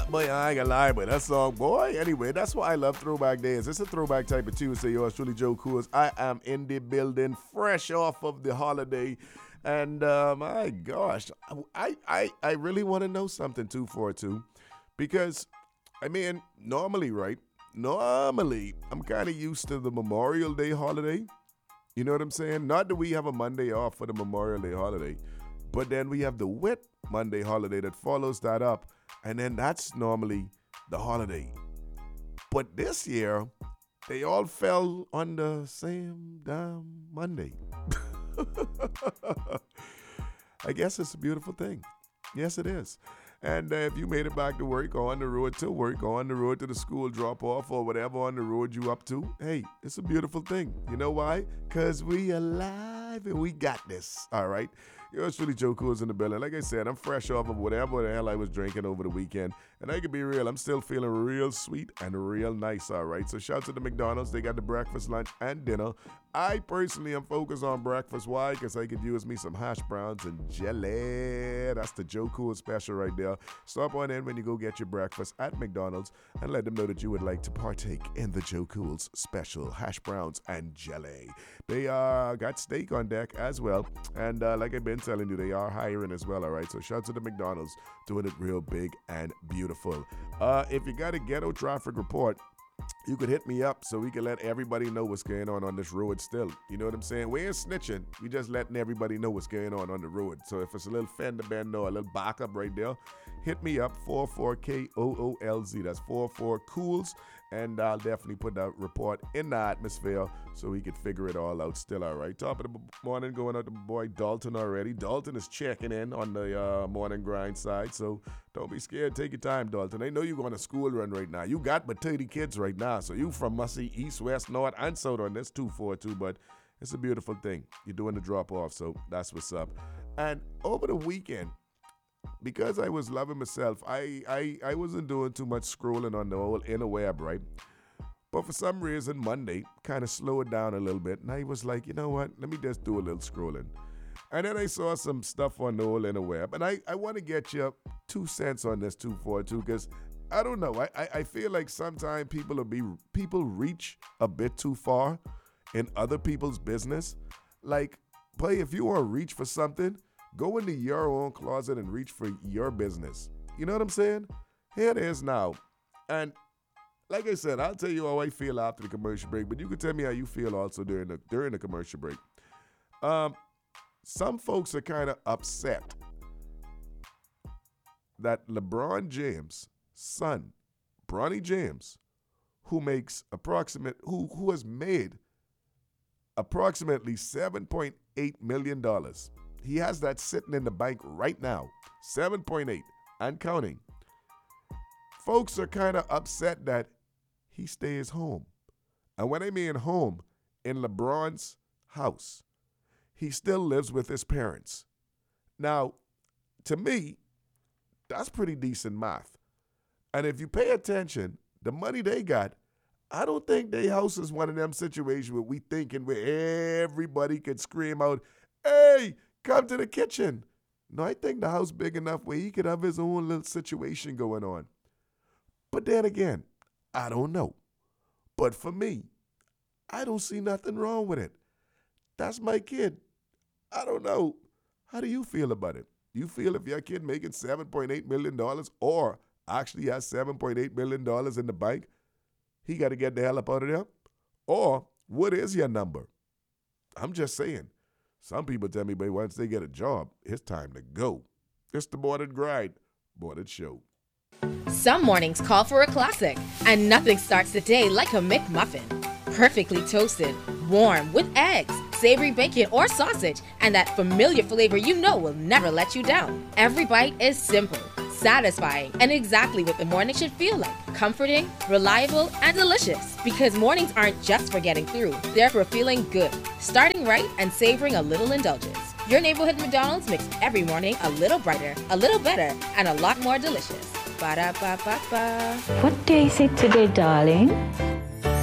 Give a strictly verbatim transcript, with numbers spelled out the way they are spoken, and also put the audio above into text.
Boy, I ain't gonna lie, but that song, boy. Anyway, that's why I love throwback days. It's a throwback type of Tuesday. Yours truly, Joe Coors. I am in the building, fresh off of the holiday. And uh, my gosh, I, I, I really want to know something, two forty-two. Because, I mean, normally, right? Normally, I'm kind of used to the Memorial Day holiday. You know what I'm saying? Not that we have a Monday off for the Memorial Day holiday. But then we have the Whit Monday holiday that follows that up. And then that's normally the holiday. But this year, they all fell on the same damn Monday. I guess it's a beautiful thing. Yes, it is. And uh, if you made it back to work or on the road to work or on the road to the school drop off or whatever on the road you up to, hey, it's a beautiful thing. You know why? Because we alive and we got this. All right. Yours truly, Joe Coors in the building. Like I said, I'm fresh off of whatever the hell I was drinking over the weekend. And I can be real, I'm still feeling real sweet and real nice, all right? So shout out to the McDonald's. They got the breakfast, lunch, and dinner. I personally am focused on breakfast. Why? Because I could use me some hash browns and jelly. That's the Joe Coors special right there. Stop on in when you go get your breakfast at McDonald's and let them know that you would like to partake in the Joe Coors special hash browns and jelly. They uh, got steak on deck as well. And uh, like I've been telling you, they are hiring as well, all right? So shout out to the McDonald's, doing it real big and beautiful. Uh, if you got a ghetto traffic report, you could hit me up so we can let everybody know what's going on on this road still. You know what I'm saying? We ain't snitching. We just letting everybody know what's going on on the road. So if it's a little fender bend or a little back up right there, hit me up, four four K O O L Z. That's four four Cools. And I'll definitely put that report in the atmosphere so we can figure it all out still, all right? Top of the morning, going out to my boy Dalton already. Dalton is checking in on the uh, morning grind side, so don't be scared. Take your time, Dalton. I know you're going to school run right now. You got but thirty kids right now, so you from Mussy, east, west, north, and south on this two forty-two, but it's a beautiful thing. You're doing the drop-off, so that's what's up. And over the weekend, because I was loving myself, I, I, I wasn't doing too much scrolling on the whole interweb, right? But for some reason, Monday kind of slowed down a little bit. And I was like, you know what? Let me just do a little scrolling. And then I saw some stuff on the whole interweb. And I, I want to get your two cents on this two forty-two because I don't know. I, I, I feel like sometimes people will be people reach a bit too far in other people's business. Like, play, if you want to reach for something, go into your own closet and reach for your business. You know what I'm saying? Here it is now. And like I said, I'll tell you how I feel after the commercial break, but you can tell me how you feel also during the during the commercial break. Um, some folks are kind of upset that LeBron James' son, Bronny James, who makes approximate, who who has made approximately seven point eight million dollars. He has that sitting in the bank right now, seven point eight and counting. Folks are kind of upset that he stays home. And when I mean home, in LeBron's house, he still lives with his parents. Now, to me, that's pretty decent math. And if you pay attention, the money they got, I don't think their house is one of them situations where we thinking where everybody can scream out, hey, come to the kitchen. No, I think the house big enough where he could have his own little situation going on. But then again, I don't know. But for me, I don't see nothing wrong with it. That's my kid. I don't know. How do you feel about it? You feel if your kid making seven point eight million dollars or actually has seven point eight million dollars in the bank, he got to get the hell up out of there? Or what is your number? I'm just saying. Some people tell me, but once they get a job, it's time to go. It's the Morning Grind, Morning Show. Some mornings call for a classic, and nothing starts the day like a McMuffin. Perfectly toasted, warm, with eggs, savory bacon or sausage, and that familiar flavor you know will never let you down. Every bite is simple, satisfying, and exactly what the morning should feel like. Comforting, reliable, and delicious. Because mornings aren't just for getting through, they're for feeling good, starting right, and savoring a little indulgence. Your neighborhood McDonald's makes every morning a little brighter, a little better, and a lot more delicious. Ba-da-ba-ba-ba. What day is it today, darling?